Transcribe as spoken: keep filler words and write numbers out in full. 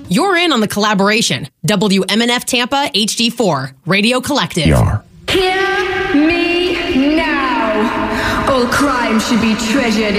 You're in on the collaboration. W M N F Tampa H D four Radio Collective. Yar. Hear me now. All crime should be treasured